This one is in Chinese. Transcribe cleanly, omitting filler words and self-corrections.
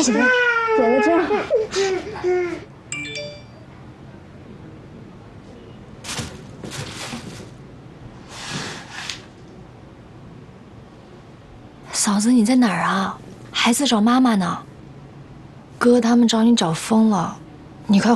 起来，怎么这样？ 嫂子，你在哪儿啊？孩子找妈妈呢。哥他们找你找疯了，你快